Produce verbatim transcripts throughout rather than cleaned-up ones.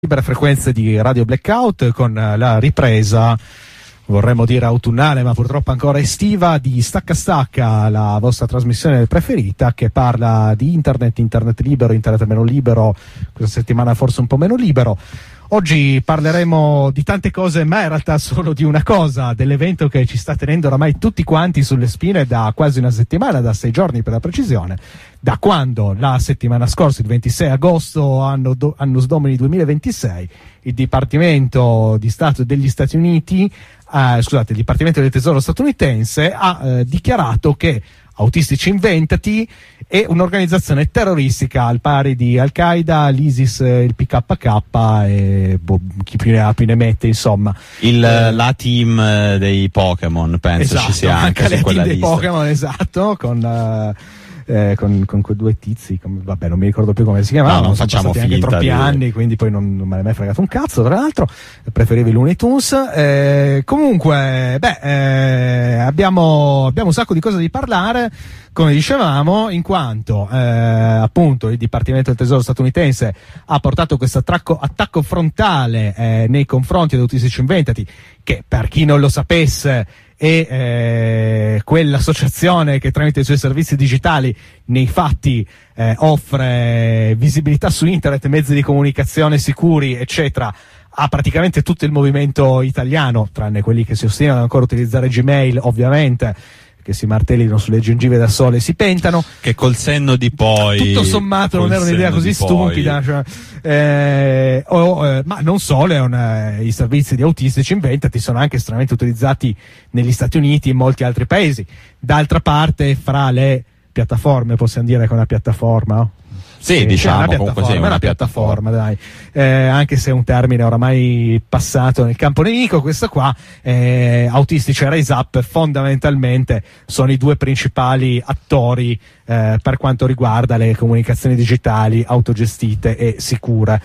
libere frequenze di Radio Blackout con la ripresa, vorremmo dire autunnale ma purtroppo ancora estiva, di Stacca Stacca, la vostra trasmissione preferita che parla di internet, internet libero, internet meno libero, questa settimana forse un po' meno libero. Oggi parleremo di tante cose, ma in realtà solo di una cosa, dell'evento che ci sta tenendo oramai tutti quanti sulle spine da quasi una settimana, da sei giorni per la precisione, da quando la settimana scorsa, il ventisei agosto, anno do, annus domini duemilaventisei, il Dipartimento di Stato degli Stati Uniti, eh, scusate, il Dipartimento del Tesoro statunitense ha eh, dichiarato che Autistici Inventati è un'organizzazione terroristica al pari di Al-Qaeda, l'ISIS, il P K K e boh, chi più ne ha più ne mette, insomma. Il, eh, la team dei Pokémon, penso esatto, ci sia anche, anche su quella team lista. dei Pokémon, esatto, con... Uh, Eh, con, con quei due tizi, come, vabbè, non mi ricordo più come si chiamavano, no, non sono facciamo passati anche troppi di... anni, quindi poi non, non me ne è mai fregato un cazzo, tra l'altro preferivo i Looney Tunes. Eh, comunque, beh, eh, abbiamo, abbiamo un sacco di cose di parlare, come dicevamo, in quanto eh, appunto il Dipartimento del Tesoro statunitense ha portato questo attacco, attacco frontale eh, nei confronti di Autistici Inventati, che per chi non lo sapesse e eh, quell'associazione che tramite i suoi servizi digitali nei fatti eh, offre visibilità su internet, mezzi di comunicazione sicuri, eccetera, a praticamente tutto il movimento italiano, tranne quelli che si ostinano ancora a utilizzare Gmail, ovviamente, che si martellino sulle gengive da sole e si pentano, che col senno di poi tutto sommato non era un'idea così stupida, cioè, eh, oh, eh, ma non solo, è una, i servizi di Autistici Inventati sono anche estremamente utilizzati negli Stati Uniti e in molti altri paesi. D'altra parte, fra le piattaforme, possiamo dire che è una piattaforma, no? Sì, sì, diciamo, una comunque sì, è una, una piattaforma, piattaforma, dai. Eh, anche se è un termine oramai passato nel campo nemico, questo qua, eh, Autistici e Rise Up fondamentalmente sono i due principali attori eh, per quanto riguarda le comunicazioni digitali autogestite e sicure.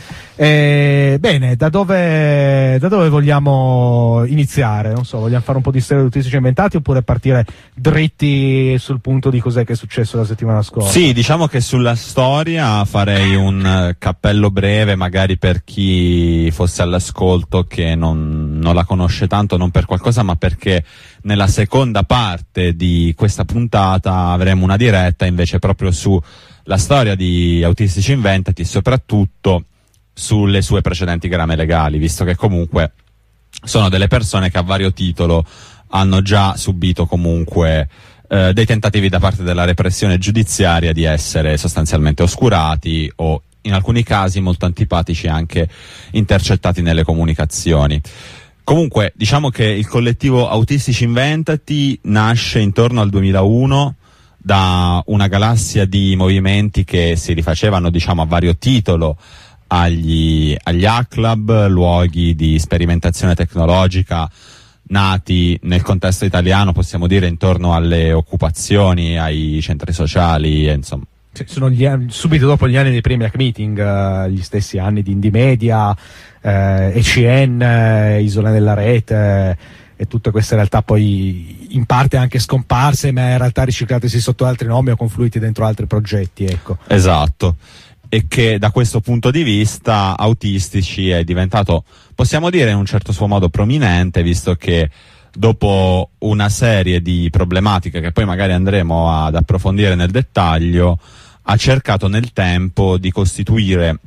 Eh, bene, da dove, da dove vogliamo iniziare? Non so, vogliamo fare un po' di storia di Autistici Inventati oppure partire dritti sul punto di cos'è che è successo la settimana scorsa? Sì, diciamo che sulla storia farei un uh, cappello breve, magari per chi fosse all'ascolto che non, non la conosce tanto, non per qualcosa ma perché nella seconda parte di questa puntata avremo una diretta invece proprio sulla storia di Autistici Inventati e soprattutto sulle sue precedenti grame legali, visto che comunque sono delle persone che a vario titolo hanno già subito comunque Eh, dei tentativi da parte della repressione giudiziaria di essere sostanzialmente oscurati o in alcuni casi molto antipatici anche intercettati nelle comunicazioni. Comunque diciamo che il collettivo Autistici Inventati nasce intorno al duemilauno da una galassia di movimenti che si rifacevano diciamo a vario titolo agli, agli hack-club, luoghi di sperimentazione tecnologica nati nel contesto italiano, possiamo dire, intorno alle occupazioni, ai centri sociali, e insomma. Sì, sono gli anni, subito dopo gli anni dei primi hack meeting, uh, gli stessi anni di Indie Media, uh, E C N, uh, Isole della Rete, uh, e tutte queste realtà poi in parte anche scomparse, ma in realtà riciclatesi sotto altri nomi o confluiti dentro altri progetti, ecco. Esatto. E che da questo punto di vista Autistici è diventato, possiamo dire, in un certo suo modo prominente, visto che dopo una serie di problematiche che poi magari andremo ad approfondire nel dettaglio, ha cercato nel tempo di costituire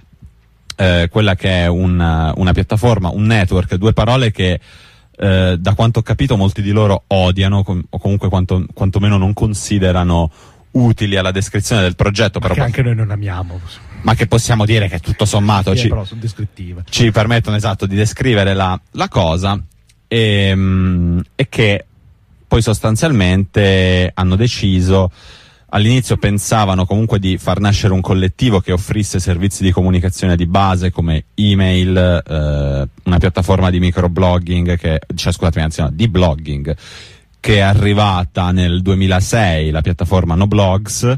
eh, quella che è un, una piattaforma, un network, due parole che eh, da quanto ho capito molti di loro odiano com- o comunque quanto, quantomeno non considerano utili alla descrizione del progetto, ma però che anche noi non amiamo, ma che possiamo dire che tutto sommato sì, ci, però sono descrittive, ci permettono esatto di descrivere la, la cosa e, mm, e che poi sostanzialmente hanno deciso, all'inizio pensavano comunque di far nascere un collettivo che offrisse servizi di comunicazione di base come email, eh, una piattaforma di microblogging che, cioè scusatemi anzi no, di blogging, che è arrivata nel duemilasei, la piattaforma Noblogs,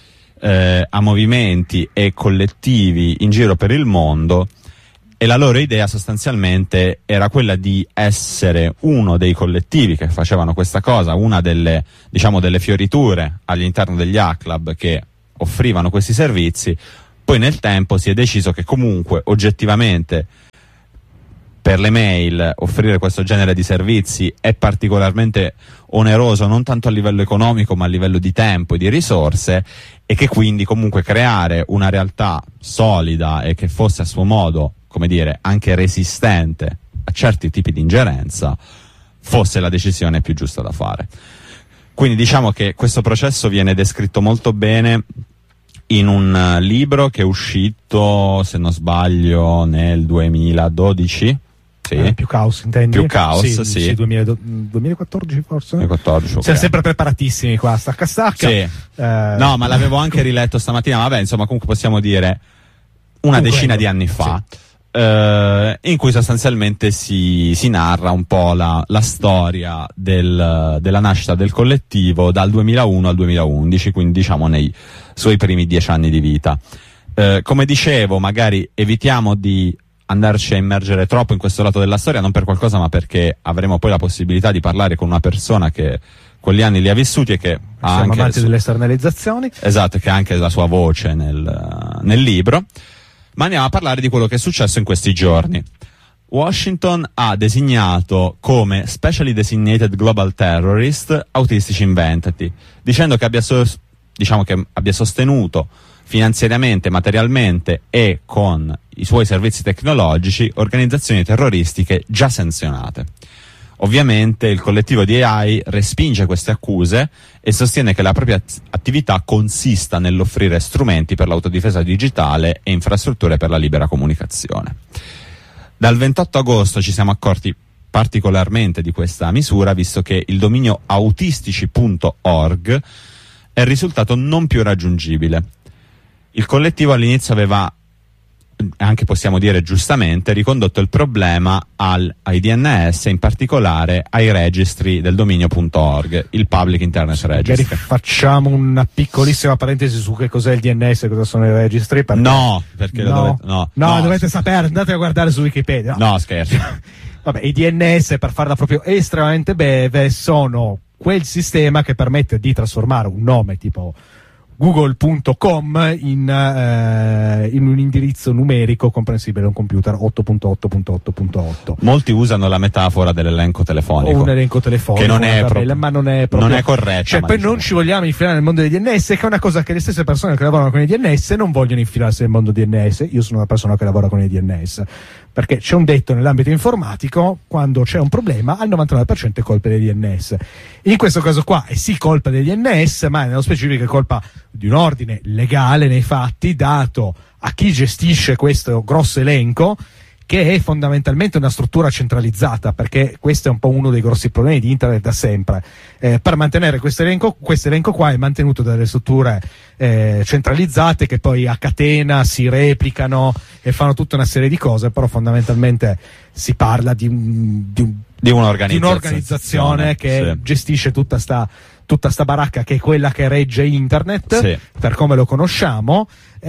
eh, a movimenti e collettivi in giro per il mondo, e la loro idea sostanzialmente era quella di essere uno dei collettivi che facevano questa cosa, una delle, diciamo, delle fioriture all'interno degli hack club che offrivano questi servizi, Poi nel tempo si è deciso che comunque oggettivamente per le mail offrire questo genere di servizi è particolarmente oneroso, non tanto a livello economico ma a livello di tempo e di risorse, e che quindi comunque creare una realtà solida e che fosse a suo modo, come dire, anche resistente a certi tipi di ingerenza fosse la decisione più giusta da fare. Quindi diciamo che questo processo viene descritto molto bene in un libro che è uscito, se non sbaglio, nel duemiladodici. Sì. Eh, più caos, intendi? Più caos, sì. sì. sì duemilaquattordici forse? duemilaquattordici, okay. Siamo sempre preparatissimi qua, stacca stacca. Sì. Eh, no, ma l'avevo anche riletto stamattina, vabbè, insomma, comunque possiamo dire una comunque, decina di anni fa. Sì. Uh, in cui sostanzialmente si, si narra un po' la, la storia del, della nascita del collettivo dal duemilauno al duemilaundici, quindi diciamo nei suoi primi dieci anni di vita. Uh, come dicevo, magari evitiamo di andarci a immergere troppo in questo lato della storia, non per qualcosa ma perché avremo poi la possibilità di parlare con una persona che quegli anni li ha vissuti e che ha Siamo anche amanti su- delle esternalizzazioni. Esatto, che ha anche la sua voce nel, nel libro. Ma andiamo a parlare di quello che è successo in questi giorni. Washington ha designato come Specially Designated Global Terrorist autistici inventati, dicendo che abbia, so- diciamo che abbia sostenuto finanziariamente, materialmente e con i suoi servizi tecnologici organizzazioni terroristiche già sanzionate. Ovviamente il collettivo di A I respinge queste accuse e sostiene che la propria attività consista nell'offrire strumenti per l'autodifesa digitale e infrastrutture per la libera comunicazione. Dal ventotto agosto ci siamo accorti particolarmente di questa misura, visto che il dominio autistici punto org è risultato non più raggiungibile. Il collettivo all'inizio aveva, anche possiamo dire giustamente, ricondotto il problema al, ai D N S, in particolare ai registri del dominio.org, il Public Internet sì, Registry. Magari facciamo una piccolissima parentesi su che cos'è il D N S e cosa sono i registri. Perché... No, perché no, lo dovete, no, no, no, dovete sapere, andate a guardare su Wikipedia. No, no scherzo. Vabbè, i D N S, per farla proprio estremamente breve, sono quel sistema che permette di trasformare un nome tipo google punto com in, eh, in un indirizzo numerico comprensibile a un computer otto punto otto punto otto punto otto. Molti usano la metafora dell'elenco telefonico. O un elenco telefonico, che non è, tabella, pro- ma non è proprio, non è corretta. Cioè, poi diciamo. Non ci vogliamo infilare nel mondo dei D N S, che è una cosa che le stesse persone che lavorano con i D N S non vogliono infilarsi nel mondo dei D N S. Io sono una persona che lavora con i D N S, perché c'è un detto nell'ambito informatico: quando c'è un problema al novantanove per cento è colpa dei D N S. In questo caso qua è sì colpa dei D N S, ma nello specifico è colpa di un ordine legale nei fatti dato a chi gestisce questo grosso elenco, che è fondamentalmente una struttura centralizzata, perché questo è un po' uno dei grossi problemi di internet da sempre. Eh, per mantenere questo elenco, questo elenco qua è mantenuto dalle strutture eh, centralizzate che poi a catena si replicano e fanno tutta una serie di cose, però fondamentalmente si parla di, un, di, un, di, un'organizzazione, di un'organizzazione che sì. gestisce tutta sta tutta sta baracca, che è quella che regge internet, sì. per come lo conosciamo.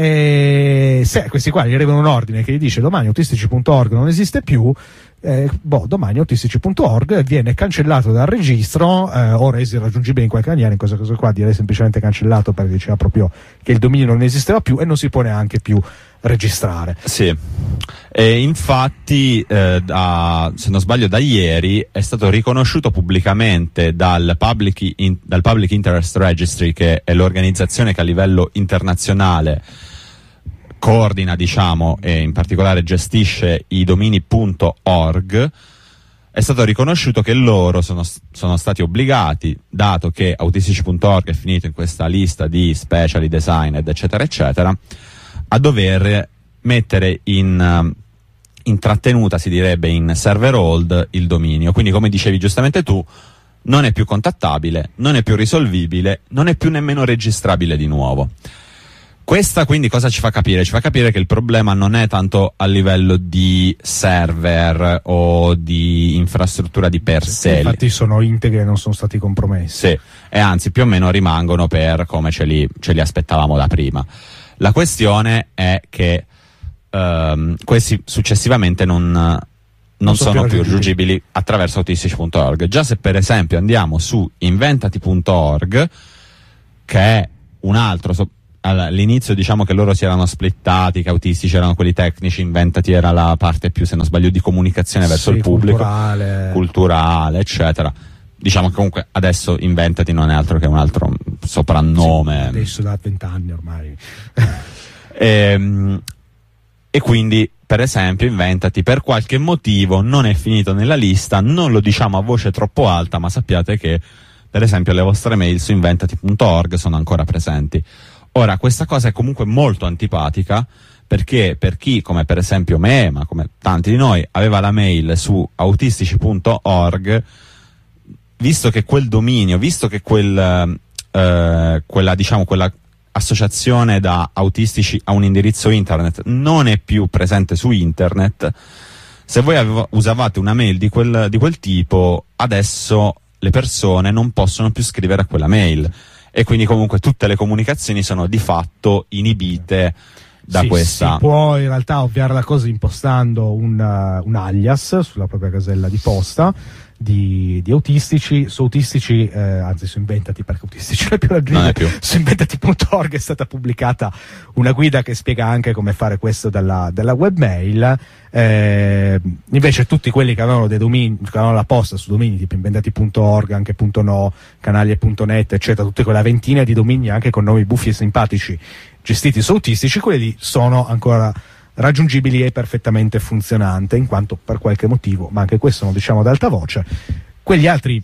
E se questi qua gli arrivano un ordine che gli dice domani autistici punto org non esiste più, eh, boh, domani autistici punto org viene cancellato dal registro eh, o reso irraggiungibile in qualche maniera. In questo caso qua direi semplicemente cancellato, perché diceva proprio che il dominio non esisteva più e non si può neanche più registrare. Sì, e infatti eh, da, se non sbaglio da ieri è stato riconosciuto pubblicamente dal Public, in, dal Public Interest Registry, che è l'organizzazione che a livello internazionale coordina, diciamo, e in particolare gestisce i domini.org. È stato riconosciuto che loro sono, sono stati obbligati, dato che autistici punto org è finito in questa lista di specially designed eccetera eccetera, a dover mettere in, in trattenuta, si direbbe in server hold, il dominio. Quindi, come dicevi giustamente tu, non è più contattabile, non è più risolvibile, non è più nemmeno registrabile di nuovo. Questa quindi cosa ci fa capire? Ci fa capire che il problema non è tanto a livello di server o di infrastruttura di per sé. Infatti sono integri e non sono stati compromessi. Sì, e anzi più o meno rimangono per come ce li, ce li aspettavamo da prima. La questione è che um, questi successivamente non, non, non sono, sono più raggiungibili attraverso autistici punto org. Già se per esempio andiamo su inventati punto org, che è un altro, so, all'inizio diciamo che loro si erano splittati, che autistici erano quelli tecnici, Inventati era la parte più, se non sbaglio, di comunicazione verso sì, il pubblico, culturale. culturale, eccetera. Diciamo che comunque adesso Inventati non è altro che un altro soprannome. Sì, adesso da vent'anni ormai. e, e quindi, per esempio, Inventati per qualche motivo non è finito nella lista, non lo diciamo a voce troppo alta, ma sappiate che per esempio le vostre mail su inventati punto org sono ancora presenti. Ora, questa cosa è comunque molto antipatica, perché per chi, come per esempio me, ma come tanti di noi, aveva la mail su autistici punto org, visto che quel dominio, visto che quel, eh, quella, diciamo, quella associazione da autistici a un indirizzo internet non è più presente su internet, se voi avevo, usavate una mail di quel, di quel tipo, adesso le persone non possono più scrivere a quella mail, e quindi comunque tutte le comunicazioni sono di fatto inibite da sì, questa. Si può in realtà ovviare la cosa impostando un, uh, un alias sulla propria casella di posta di, di autistici. Su autistici, eh, anzi su Inventati, perché autistici non è più raggiungibile, su inventati punto org è stata pubblicata una guida che spiega anche come fare questo dalla, dalla webmail. Eh, invece tutti quelli che avevano dei domini, che avevano la posta su domini tipo inventati punto org, anche .no, canaglie punto net, eccetera, tutte quella ventina di domini anche con nomi buffi e simpatici gestiti su autistici, quelli sono ancora raggiungibili e perfettamente funzionante, in quanto per qualche motivo, ma anche questo non diciamo ad alta voce, quegli altri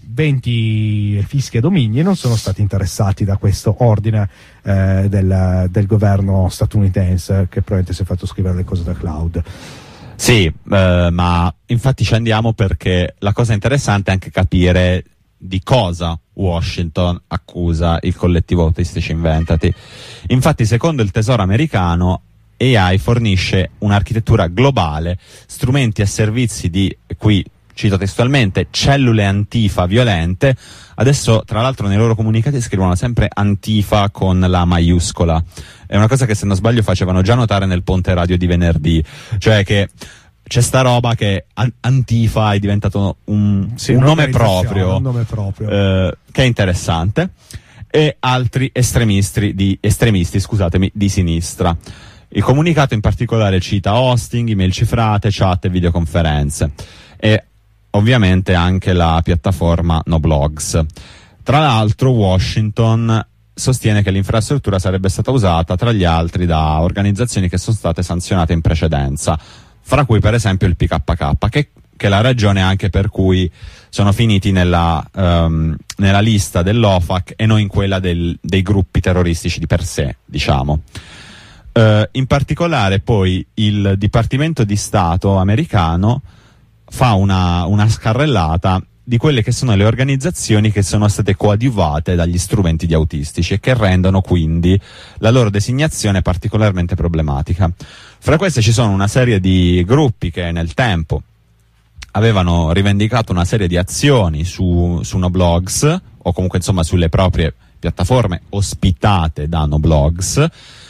venti fischi e domini non sono stati interessati da questo ordine eh, del, del governo statunitense, che probabilmente si è fatto scrivere le cose da cloud. Sì, eh, ma infatti ci andiamo perché la cosa interessante è anche capire di cosa Washington accusa il collettivo Autistici Inventati. Infatti, secondo il Tesoro americano, A I fornisce un'architettura globale, strumenti e servizi di, qui cito testualmente, cellule antifa violente. Adesso, tra l'altro, nei loro comunicati scrivono sempre antifa con la maiuscola. È una cosa che, se non sbaglio, facevano già notare nel ponte radio di venerdì, cioè che c'è sta roba che an- Antifa è diventato un, sì, un, nome proprio, un nome proprio, eh, che è interessante, e altri estremisti di, estremisti, scusatemi, di sinistra. Il comunicato in particolare cita hosting, email cifrate, chat e videoconferenze, e ovviamente anche la piattaforma Noblogs. Tra l'altro Washington sostiene che l'infrastruttura sarebbe stata usata, tra gli altri, da organizzazioni che sono state sanzionate in precedenza, fra cui per esempio il P K K, che, che è la ragione anche per cui sono finiti nella, um, nella lista dell'O F A C e non in quella del, dei gruppi terroristici di per sé, diciamo. Uh, in particolare poi il Dipartimento di Stato americano fa una, una scarrellata di quelle che sono le organizzazioni che sono state coadiuvate dagli strumenti di autistici e che rendono quindi la loro designazione particolarmente problematica. Fra queste ci sono una serie di gruppi che nel tempo avevano rivendicato una serie di azioni su, su Noblogs, o comunque insomma sulle proprie piattaforme ospitate da Noblogs,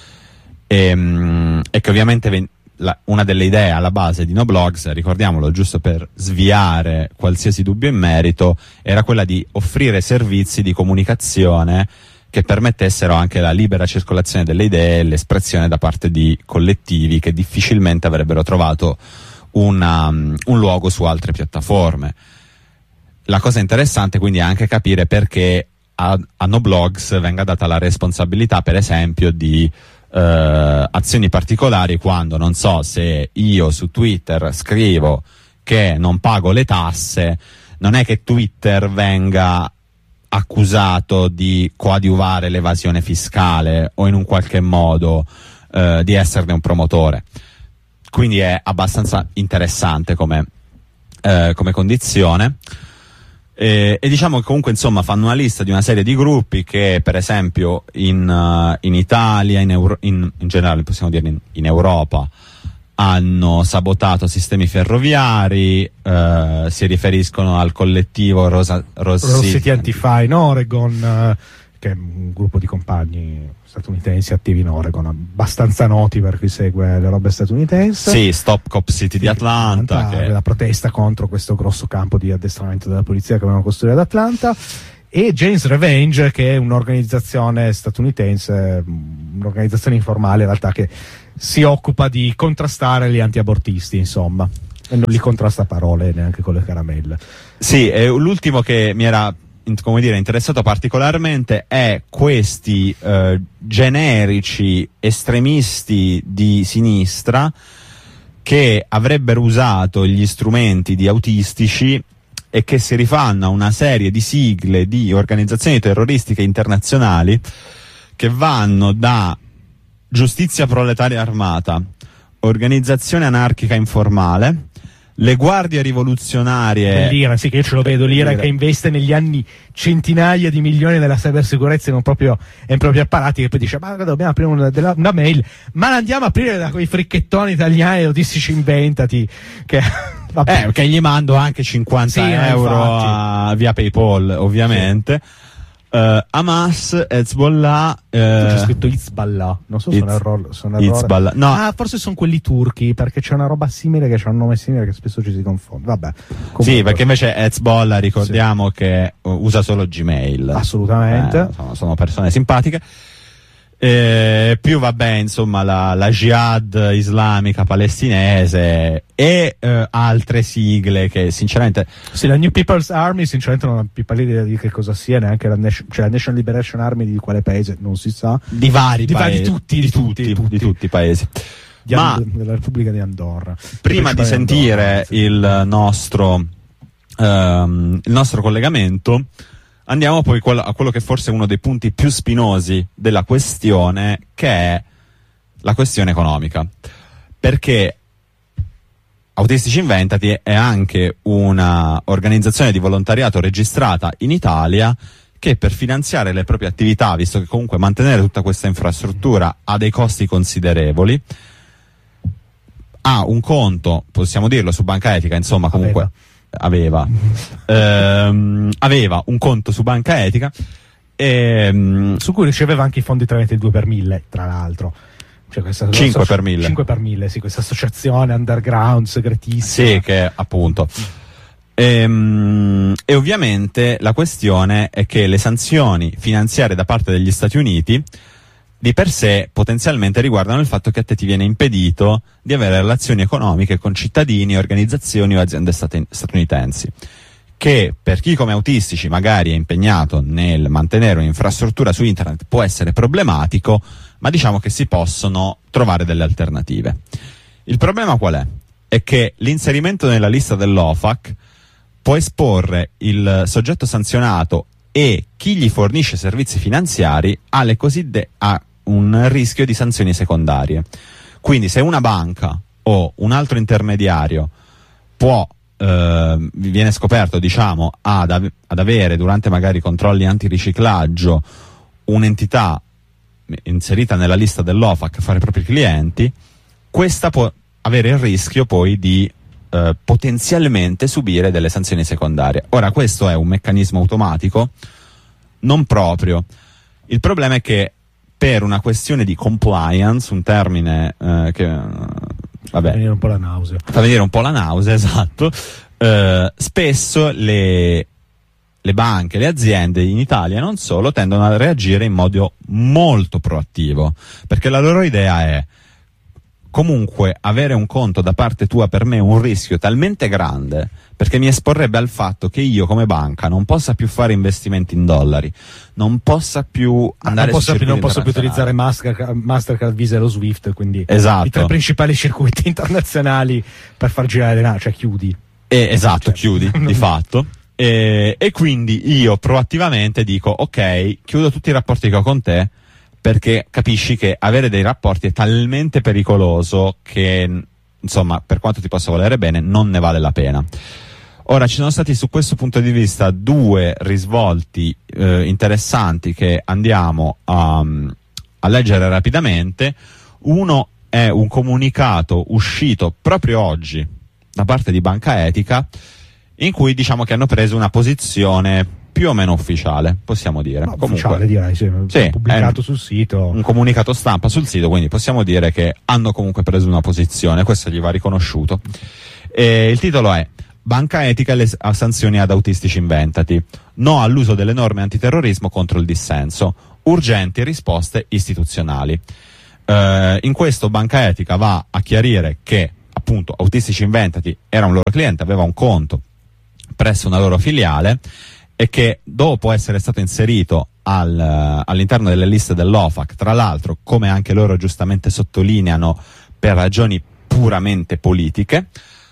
e, e che ovviamente ven- la, una delle idee alla base di Noblogs, ricordiamolo giusto per sviare qualsiasi dubbio in merito, era quella di offrire servizi di comunicazione che permettessero anche la libera circolazione delle idee e l'espressione da parte di collettivi che difficilmente avrebbero trovato una, um, un luogo su altre piattaforme. La cosa interessante quindi è anche capire perché a, a Noblogs venga data la responsabilità, per esempio, di Uh, azioni particolari, quando, non so, se io su Twitter scrivo che non pago le tasse, non è che Twitter venga accusato di coadiuvare l'evasione fiscale o in un qualche modo uh, di esserne un promotore. Quindi è abbastanza interessante come, uh, come condizione. E, e diciamo che comunque insomma fanno una lista di una serie di gruppi che, per esempio, in, uh, in Italia, in, Euro- in, in generale possiamo dire in, in Europa, hanno sabotato sistemi ferroviari, uh, si riferiscono al collettivo Rosa, Rossi, Rossi Antifa in Oregon, uh, che è un gruppo di compagni statunitensi attivi in Oregon, abbastanza noti per chi segue le robe statunitensi. Sì, Stop Cop City sì, di Atlanta, Atlanta, che... la protesta contro questo grosso campo di addestramento della polizia che avevano costruito ad Atlanta. e Jane's Revenge, che è un'organizzazione statunitense, un'organizzazione informale in realtà, che si occupa di contrastare gli antiabortisti, insomma, e non li contrasta a parole neanche con le caramelle. Sì, e l'ultimo che mi era, come dire, interessato particolarmente è questi eh, generici estremisti di sinistra che avrebbero usato gli strumenti di autistici e che si rifanno a una serie di sigle di organizzazioni terroristiche internazionali che vanno da Giustizia Proletaria Armata, Organizzazione Anarchica Informale, le guardie rivoluzionarie. L'Ira, sì, che io ce lo vedo, l'Ira che investe negli anni centinaia di milioni nella cybersicurezza in proprio, in propri apparati, che poi dice ma dobbiamo aprire una, della, una mail, ma la andiamo a aprire da quei fricchettoni italiani autistici inventati che, eh, che gli mando anche cinquanta sì, euro a, via PayPal ovviamente. Sì. Uh, Hamas, Hezbollah, uh, c'è scritto Hezbollah, non so se sono errore, sono errore. No. Ah, forse sono quelli turchi, perché c'è una roba simile, che c'è un nome simile che spesso ci si confonde. Vabbè. Comunque. Sì, perché invece Hezbollah ricordiamo sì. che usa solo Gmail. Assolutamente. Eh, sono, sono persone simpatiche. Eh, più vabbè, insomma, la, la jihad islamica palestinese e eh, altre sigle che sinceramente. Sì, la New People's Army sinceramente non ho più pallida idea di che cosa sia, neanche la, Nation, cioè la National Liberation Army di quale paese non si sa. Di vari di paesi, di tutti, di, di, tutti, tutti, tutti, di tutti i paesi. Di Ma And- della Repubblica di Andorra. Prima di sentire Andorra, il nostro ehm, il nostro collegamento, andiamo poi a quello che forse è uno dei punti più spinosi della questione, che è la questione economica. Perché Autistici Inventati è anche una organizzazione di volontariato registrata in Italia che per finanziare le proprie attività, visto che comunque mantenere tutta questa infrastruttura ha dei costi considerevoli, ha un conto, possiamo dirlo, su Banca Etica, insomma comunque... Aveva. Aveva, ehm, aveva un conto su Banca Etica e, su cui riceveva anche i fondi tramite il due per mille, tra l'altro, cioè questa cinque per mille cinque per mille, sì, questa associazione underground segretissima, sì, che appunto e, e ovviamente la questione è che le sanzioni finanziarie da parte degli Stati Uniti di per sé potenzialmente riguardano il fatto che a te ti viene impedito di avere relazioni economiche con cittadini, organizzazioni o aziende stati- statunitensi, che per chi come Autistici magari è impegnato nel mantenere un'infrastruttura su internet può essere problematico, ma diciamo che si possono trovare delle alternative. Il problema qual è? È che l'inserimento nella lista dell'O F A C può esporre il soggetto sanzionato e chi gli fornisce servizi finanziari alle cosiddette a un rischio di sanzioni secondarie. Quindi se una banca o un altro intermediario può eh, viene scoperto, diciamo, ad, av- ad avere durante magari controlli antiriciclaggio un'entità inserita nella lista dell'O F A C fra i propri clienti, questa può avere il rischio poi di eh, potenzialmente subire delle sanzioni secondarie. Ora, questo è un meccanismo automatico? Non proprio. Il problema è che per una questione di compliance, un termine eh, che vabbè, fa venire un po' la nausea. Fa venire un po' la nausea, esatto. Eh, spesso le, le banche, le aziende in Italia non solo tendono a reagire in modo molto proattivo, perché la loro idea è: comunque avere un conto da parte tua per me è un rischio talmente grande, perché mi esporrebbe al fatto che io come banca non possa più fare investimenti in dollari, non possa più andare non su possa più, non posso più utilizzare Mastercard, Mastercard, Visa e lo Swift, quindi esatto. i tre principali circuiti internazionali per far girare denaro, cioè chiudi. E, esatto, cioè, chiudi di fatto. E, e quindi io proattivamente dico: ok, chiudo tutti i rapporti che ho con te, perché capisci che avere dei rapporti è talmente pericoloso che, insomma, per quanto ti possa volere bene, non ne vale la pena. Ora, ci sono stati su questo punto di vista due risvolti eh, interessanti che andiamo a, a leggere rapidamente. Uno è un comunicato uscito proprio oggi da parte di Banca Etica, in cui diciamo che hanno preso una posizione più o meno ufficiale, possiamo dire. No, comunque, ufficiale direi, sì, sì, pubblicato sul sito. Un comunicato stampa sul sito, quindi possiamo dire che hanno comunque preso una posizione, questo gli va riconosciuto. E il titolo è: banca etica e le sanzioni ad Autistici Inventati, no all'uso delle norme antiterrorismo contro il dissenso, urgenti risposte istituzionali. Uh, in questo banca etica va a chiarire che appunto Autistici Inventati era un loro cliente, aveva un conto presso una loro filiale e che dopo essere stato inserito al, uh, all'interno delle liste dell'O F A C, tra l'altro come anche loro giustamente sottolineano per ragioni puramente politiche,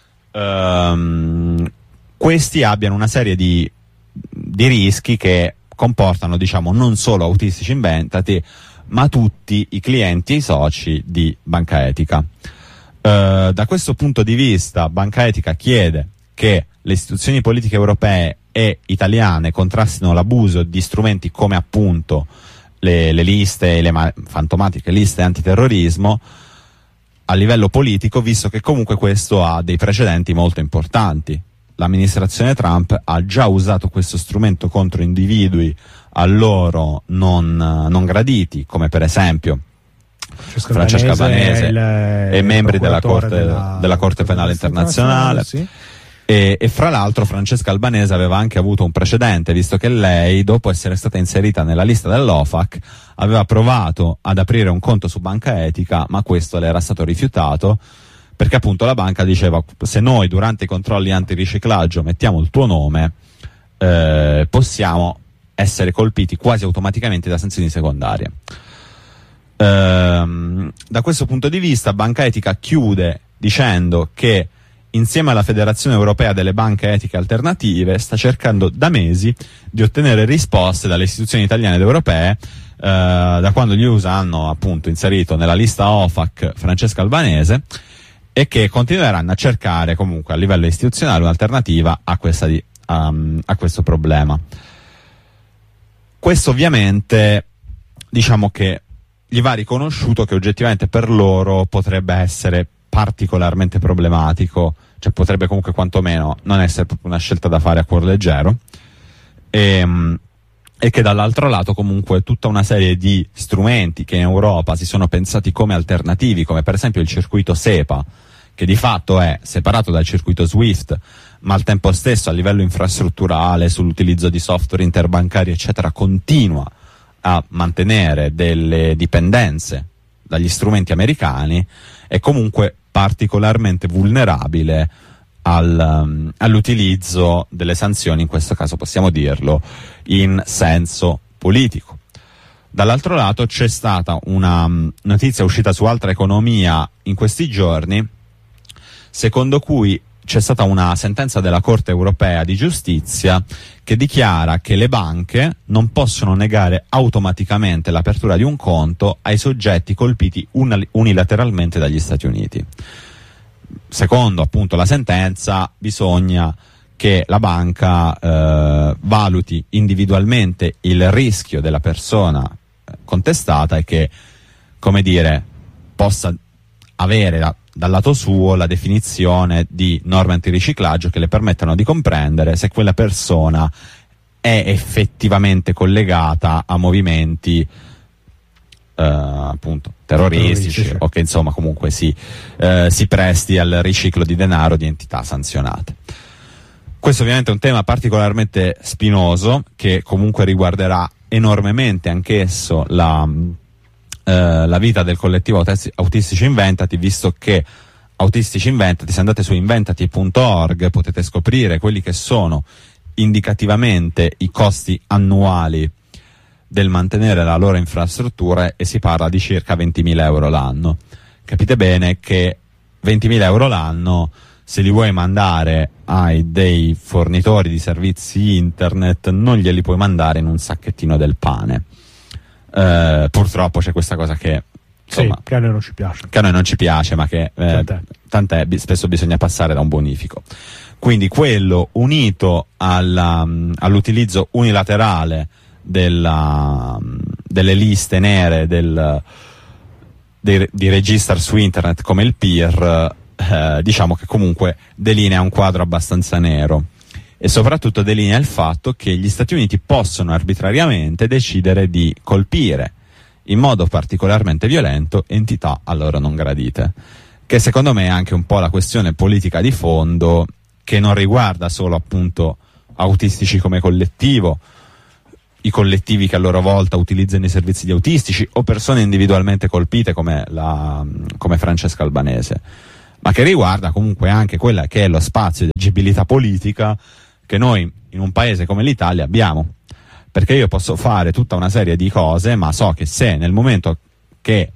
um, questi abbiano una serie di, di rischi che comportano, diciamo, non solo Autistici Inventati ma tutti i clienti e i soci di Banca Etica. Uh, da questo punto di vista Banca Etica chiede che le istituzioni politiche europee e italiane contrastino l'abuso di strumenti come appunto le, le liste, le ma- fantomatiche liste antiterrorismo a livello politico, visto che comunque questo ha dei precedenti molto importanti. L'amministrazione Trump ha già usato questo strumento contro individui a loro non, non graditi, come per esempio Francesca, Francesca Albanese Albanese e membri della Corte, della, della Corte Penale Internazionale. Sì. E, e fra l'altro Francesca Albanese aveva anche avuto un precedente, visto che lei, dopo essere stata inserita nella lista dell'O F A C, aveva provato ad aprire un conto su Banca Etica, ma questo le era stato rifiutato, perché appunto la banca diceva: se noi durante i controlli antiriciclaggio mettiamo il tuo nome, eh, possiamo essere colpiti quasi automaticamente da sanzioni secondarie. Ehm, da questo punto di vista Banca Etica chiude dicendo che insieme alla Federazione Europea delle Banche Etiche Alternative sta cercando da mesi di ottenere risposte dalle istituzioni italiane ed europee, eh, da quando gli U S A hanno appunto inserito nella lista O F A C Francesca Albanese, e che continueranno a cercare comunque a livello istituzionale un'alternativa a, questa di, um, a questo problema. Questo ovviamente, diciamo che gli va riconosciuto che oggettivamente per loro potrebbe essere particolarmente problematico, cioè potrebbe comunque quantomeno non essere proprio una scelta da fare a cuor leggero, e, e che dall'altro lato comunque tutta una serie di strumenti che in Europa si sono pensati come alternativi, come per esempio il circuito SEPA, che di fatto è separato dal circuito SWIFT, ma al tempo stesso a livello infrastrutturale, sull'utilizzo di software interbancari eccetera, continua a mantenere delle dipendenze dagli strumenti americani, è comunque particolarmente vulnerabile al, um, all'utilizzo delle sanzioni, in questo caso possiamo dirlo, in senso politico. Dall'altro lato c'è stata una um, notizia uscita su Altra Economia in questi giorni, secondo cui c'è stata una sentenza della Corte Europea di Giustizia che dichiara che le banche non possono negare automaticamente l'apertura di un conto ai soggetti colpiti unilateralmente dagli Stati Uniti. Secondo appunto la sentenza, bisogna che la banca eh, valuti individualmente il rischio della persona contestata e che, come dire, possa avere la dal lato suo la definizione di norme antiriciclaggio che le permettano di comprendere se quella persona è effettivamente collegata a movimenti eh, appunto terroristici, terroristici o che insomma comunque si, eh, si presti al riciclo di denaro di entità sanzionate. Questo ovviamente è un tema particolarmente spinoso che comunque riguarderà enormemente anch'esso la la vita del collettivo Autistici Inventati, visto che Autistici Inventati, se andate su inventati punto org potete scoprire quelli che sono indicativamente i costi annuali del mantenere la loro infrastruttura, e si parla di circa ventimila euro l'anno. Capite bene che ventimila euro l'anno, se li vuoi mandare ai dei fornitori di servizi internet, non glieli puoi mandare in un sacchettino del pane. Uh, purtroppo c'è questa cosa che insomma sì, che a noi non ci piace che a noi non ci piace ma che eh, tant'è, tant'è b- spesso bisogna passare da un bonifico. Quindi quello unito alla, um, all'utilizzo unilaterale della, um, delle liste nere del, dei, di register su internet come il P I R, eh, diciamo che comunque delinea un quadro abbastanza nero. E soprattutto delinea il fatto che gli Stati Uniti possono arbitrariamente decidere di colpire in modo particolarmente violento entità a loro non gradite, che secondo me è anche un po' la questione politica di fondo che non riguarda solo appunto autistici come collettivo, i collettivi che a loro volta utilizzano i servizi di autistici o persone individualmente colpite come, la, come Francesca Albanese, ma che riguarda comunque anche quella che è lo spazio di agibilità politica che noi in un paese come l'Italia abbiamo, perché io posso fare tutta una serie di cose, ma so che se nel momento che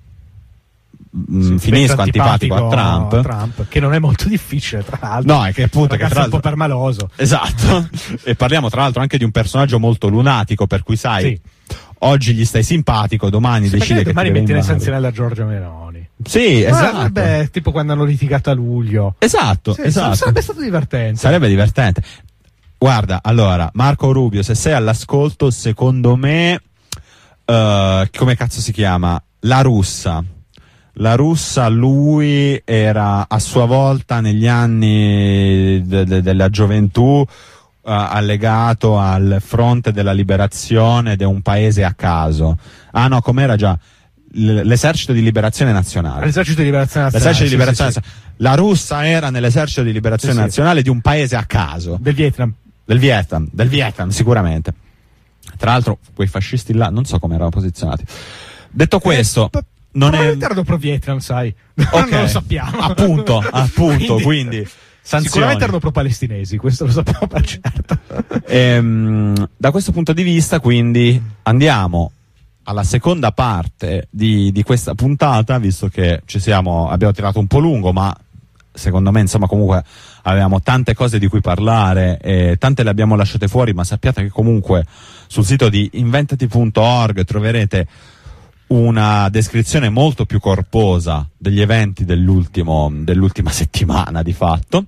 Sì, finisco antipatico, antipatico a Trump, a Trump, che non è molto difficile tra l'altro, no, è che appunto che tra è un po' permaloso, esatto. E parliamo tra l'altro anche di un personaggio molto lunatico, per cui sai, sì, oggi gli stai simpatico, domani sì, decide che domani metti le sanzionelle a Giorgia Meloni. Sì, esatto. Beh, tipo quando hanno litigato a luglio. Esatto, sì, esatto. Sarebbe stato divertente. Sarebbe divertente. Guarda, allora, Marco Rubio, se sei all'ascolto, secondo me uh, come cazzo si chiama? La Russa. La Russa, lui era a sua volta negli anni de- de- della gioventù uh, allegato al fronte della liberazione di un paese a caso. Ah no, com'era già? L- l'esercito di liberazione nazionale. L'esercito di liberazione nazionale. L'esercito di liberazione sì, nazionale. Sì, sì. La Russa era nell'esercito di liberazione sì, nazionale sì, di un paese a caso. Del Vietnam. Del Vietnam, del Vietnam sicuramente. Tra l'altro quei fascisti là non so come erano posizionati. Detto questo, eh, non è all'interno pro Vietnam, sai. Okay. Non lo sappiamo. Appunto, appunto, quindi, quindi sanzioni. Sicuramente erano pro palestinesi, questo lo sappiamo per certo. Ehm, da questo punto di vista, quindi andiamo alla seconda parte di, di questa puntata, visto che ci siamo, abbiamo tirato un po' lungo, ma secondo me insomma comunque avevamo tante cose di cui parlare e tante le abbiamo lasciate fuori, ma sappiate che comunque sul sito di inventati punto org troverete una descrizione molto più corposa degli eventi dell'ultimo, dell'ultima settimana di fatto.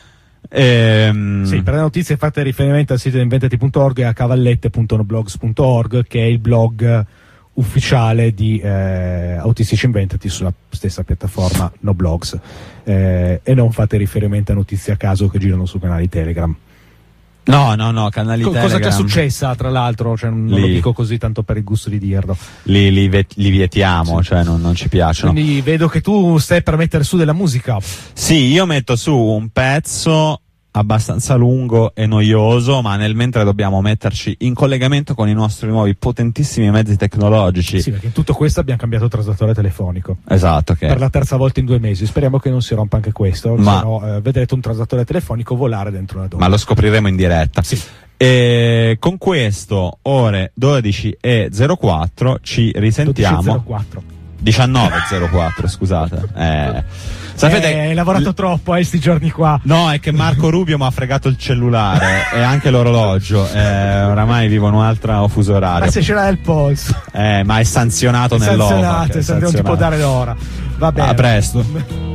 Ehm... Sì, per le notizie fate riferimento al sito di inventati punto org e a cavallette punto noblogs punto org, che è il blog ufficiale di eh, Autistici Inventati sulla stessa piattaforma Noblogs, eh, e non fate riferimento a notizie a caso che girano su canali Telegram. No, no, no, canali Co- Telegram. Cosa già successa, tra l'altro, cioè, non li, lo dico così tanto per il gusto di dirlo. Li, li, vet- li vietiamo, sì, cioè non, non ci piacciono. Quindi vedo che tu stai per mettere su della musica. Sì, io metto su un pezzo abbastanza lungo e noioso, ma nel mentre dobbiamo metterci in collegamento con i nostri nuovi potentissimi mezzi tecnologici. Sì, perché in tutto questo abbiamo cambiato traslatore telefonico. Esatto, che per la terza volta in due mesi. Speriamo che non si rompa anche questo, ma... se no eh, vedrete un traslatore telefonico volare dentro una donna. Ma lo scopriremo in diretta. Sì. E con questo, ore dodici e zero quattro, ci risentiamo. dodici e zero quattro diciannove e zero quattro, scusate. Eh, sapete, eh, hai lavorato l- troppo eh, sti giorni qua. No, è che Marco Rubio mi ha fregato il cellulare e anche l'orologio. Eh, oramai vivo in un'altra fuso orario. Ma se ce l'hai il polso. Eh, ma è sanzionato è nell'O V A C. Sanzionato, è sanzionato, non ti può dare l'ora. Va bene. A presto.